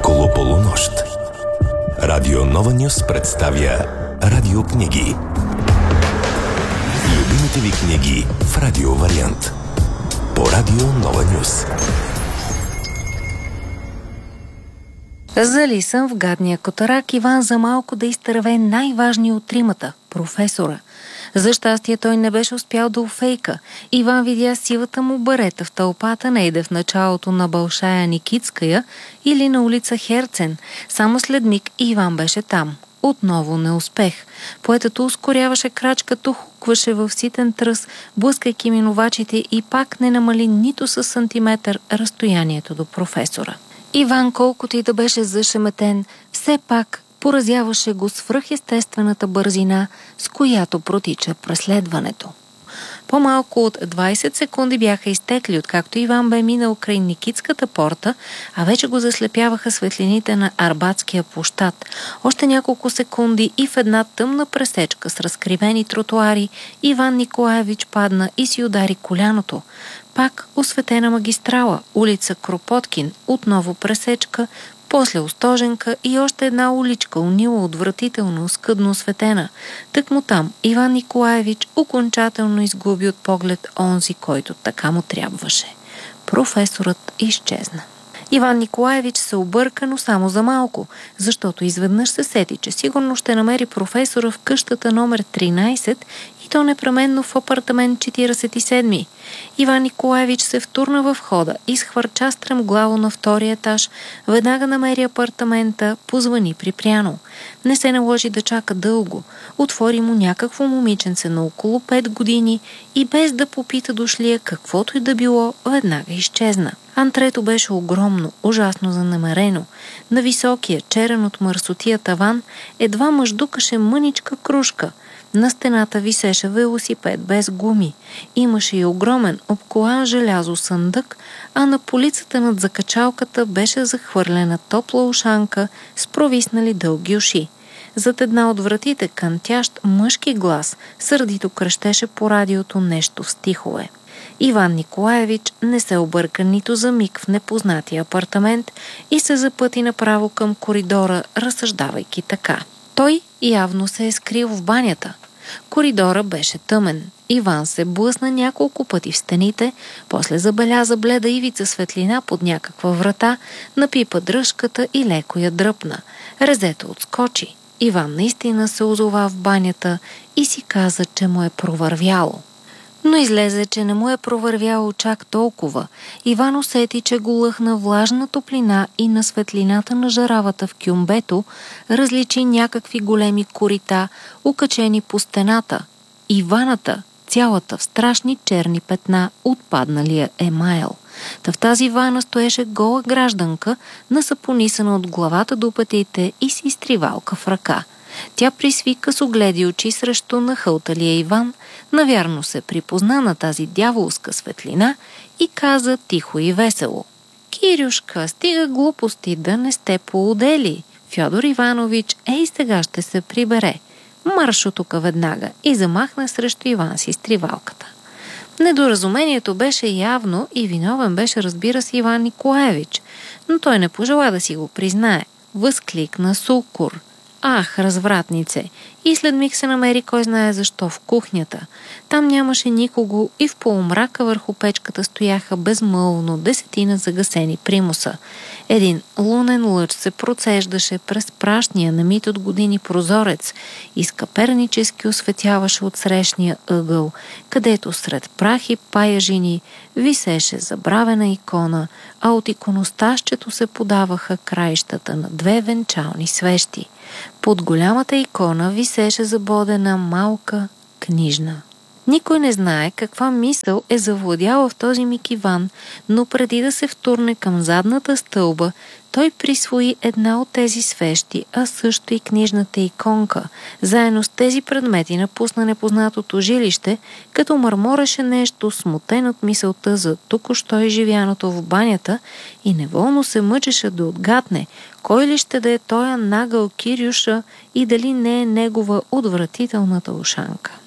Около полунощ. Радио Нова Нюс представя радиокниги. Любимите ви книги в радиовариант. По Радио Нова Нюс. Зали съм в гадния котарак Иван за малко да изтърве най-важния от тримата – професора. За щастие той не беше успял да уфейка. Иван видя сивата му барета в тълпата nejде в началото на Балшая Никитская или на улица Херцен. Само след миг Иван беше там. Отново неуспех. Поетът ускоряваше крачката, хукваше в ситен тръс, блъскайки минувачите и пак не намали нито със сантиметър разстоянието до професора. Иван, колкото и да беше зашеметен, все пак поразяваше го свръхестествената бързина, с която протича преследването. По-малко от 20 секунди бяха изтекли, откакто Иван бе минал край Никитската порта, а вече го заслепяваха светлините на Арбатския площад. Още няколко секунди и в една тъмна пресечка с разкривени тротуари Иван Николаевич падна и си удари коляното. Пак осветена магистрала, улица Кропоткин, отново пресечка, после Остоженка и още една уличка, унила отвратително, скъдно осветена. Тъкмо там Иван Николаевич окончателно изгуби от поглед онзи, който така му трябваше. Професорът изчезна. Иван Николаевич се обърка, но само за малко, защото изведнъж се сети, че сигурно ще намери професора в къщата номер 13 и то непременно в апартамент 47. Иван Николаевич се втурна в входа, изхвърча стремглаво на втория етаж, веднага намери апартамента, позвани припряно. Не се наложи да чака дълго. Отвори му някакво момиченце на около 5 години и без да попита дошлия каквото и да било, веднага изчезна. Антрето беше огромно, ужасно занемарено. На високия, черен от мърсотия таван едва мъждукаше мъничка крушка. На стената висеше велосипед без гуми. Имаше и огромен обколан желязо съндък, а на полицата над закачалката беше захвърлена топла ушанка с провиснали дълги уши. Зад една от вратите кантящ мъжки глас сърдито крещеше по радиото нещо в стихове. Иван Николаевич не се обърка нито за миг в непознатия апартамент и се запъти направо към коридора, разсъждавайки така. Той явно се е скрил в банята. Коридора беше тъмен. Иван се блъсна няколко пъти в стените, после забеляза бледа ивица светлина под някаква врата, напипа дръжката и леко я дръпна. Резето отскочи. Иван наистина се озова в банята и си каза, че му е провървяло. Но излезе, че не му е провървяло чак толкова. Иван усети, че го лъхна влажна топлина и на светлината на жаравата в кюмбето различи някакви големи корита, укачени по стената. И ваната, цялата в страшни черни петна от падналия емайл. Та в тази вана стоеше гола гражданка, насапонисана от главата до петите и с изтривалка в ръка. Тя присви късогледи очи срещу нахълталия Иван, навярно се припозна на тази дяволска светлина и каза тихо и весело: „Кирюшка, стига глупости, да не сте поудели. Фьодор Иванович ей сега ще се прибере. Марш оттука веднага!“ и замахна срещу Иван с изтривалката. Недоразумението беше явно и виновен беше, разбира се, Иван Николаевич, но той не пожела да си го признае. Възкликна с укор: „Ах, развратнице!“ И след миг се намери кой знае защо в кухнята. Там нямаше никого и в полумрака върху печката стояха безмълвно 10 загасени примуса. Един лунен лъч се процеждаше през прашния, намит от години прозорец и скъпернически осветяваше отсрещния ъгъл, където сред прах и паяжини висеше забравена икона, а от иконостасчето се подаваха краищата на 2 венчални свещи. Под голямата икона висеше забодена малка книжна. Никой не знае каква мисъл е завладяла в този миг Иван, но преди да се втурне към задната стълба, той присвои една от тези свещи, а също и книжната иконка. Заедно с тези предмети напусна непознатото жилище, като мърмореше нещо, смутен от мисълта за току-що изживяното в банята и неволно се мъчеше да отгадне кой ли ще да е тоя нагъл Кирюша и дали не е негова отвратителната ушанка.